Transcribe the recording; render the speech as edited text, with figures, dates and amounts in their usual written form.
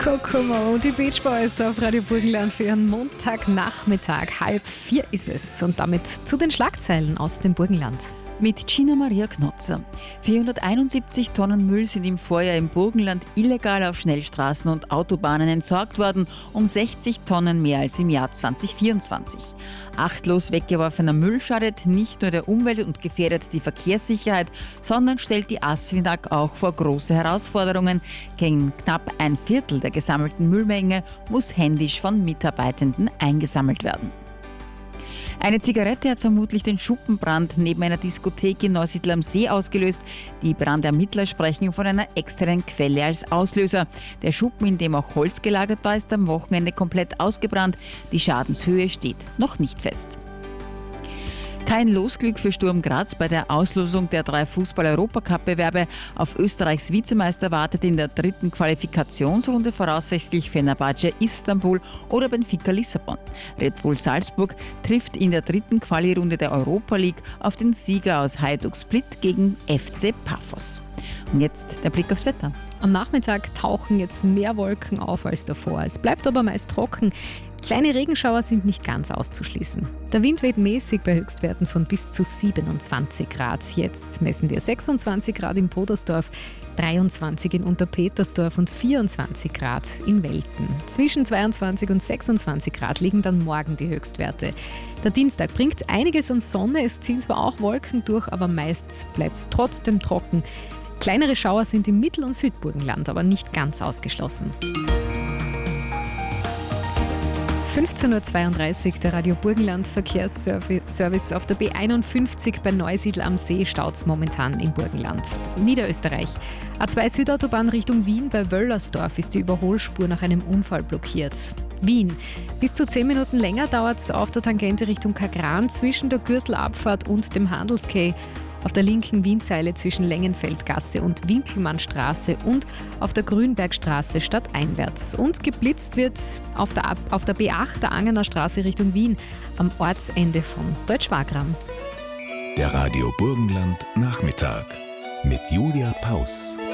Kokomo, die Beach Boys auf Radio Burgenland für ihren Montagnachmittag. 3:30 ist es. Und damit zu den Schlagzeilen aus dem Burgenland. Mit Gina Maria Knotzer. 471 Tonnen Müll sind im Vorjahr im Burgenland illegal auf Schnellstraßen und Autobahnen entsorgt worden, 60 Tonnen mehr als im Jahr 2024. Achtlos weggeworfener Müll schadet nicht nur der Umwelt und gefährdet die Verkehrssicherheit, sondern stellt die ASFINAG auch vor große Herausforderungen. Gegen knapp ein Viertel der gesammelten Müllmenge muss händisch von Mitarbeitenden eingesammelt werden. Eine Zigarette hat vermutlich den Schuppenbrand neben einer Diskothek in Neusiedl am See ausgelöst. Die Brandermittler sprechen von einer externen Quelle als Auslöser. Der Schuppen, in dem auch Holz gelagert war, ist am Wochenende komplett ausgebrannt. Die Schadenshöhe steht noch nicht fest. Kein Losglück für Sturm Graz bei der Auslosung der 3 Fußball-Europacup-Bewerbe. Auf Österreichs Vizemeister wartet in der 3. Qualifikationsrunde voraussichtlich Fenerbahce Istanbul oder Benfica Lissabon. Red Bull Salzburg trifft in der 3. Quali-Runde der Europa League auf den Sieger aus Hajduk Split gegen FC Paphos. Und jetzt der Blick aufs Wetter. Am Nachmittag tauchen jetzt mehr Wolken auf als davor. Es bleibt aber meist trocken. Kleine Regenschauer sind nicht ganz auszuschließen. Der Wind weht mäßig bei Höchstwerten von bis zu 27 Grad. Jetzt messen wir 26 Grad in Podersdorf, 23 in Unterpetersdorf und 24 Grad in Welten. Zwischen 22 und 26 Grad liegen dann morgen die Höchstwerte. Der Dienstag bringt einiges an Sonne, es ziehen zwar auch Wolken durch, aber meist bleibt es trotzdem trocken. Kleinere Schauer sind im Mittel- und Südburgenland, aber nicht ganz ausgeschlossen. 15:32 Uhr, der Radio Burgenland Verkehrsservice auf der B51 bei Neusiedl am See staut momentan im Burgenland. Niederösterreich. A2 Südautobahn Richtung Wien bei Wöllersdorf ist die Überholspur nach einem Unfall blockiert. Wien. Bis zu 10 Minuten länger dauert es auf der Tangente Richtung Kagran zwischen der Gürtelabfahrt und dem Handelsquai. Auf der linken Wienseile zwischen Längenfeldgasse und Winkelmannstraße und auf der Grünbergstraße stadteinwärts. Und geblitzt wird auf der B8 der Angener Straße Richtung Wien am Ortsende von Deutsch-Wagram. Der Radio Burgenland Nachmittag mit Julia Paus.